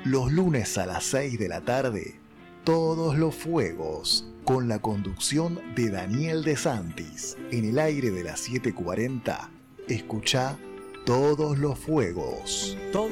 Los lunes a las 6 de la tarde, Todos los Fuegos, con la conducción de Daniel De Santis. En el aire de las 7:40, escucha Todos los Fuegos.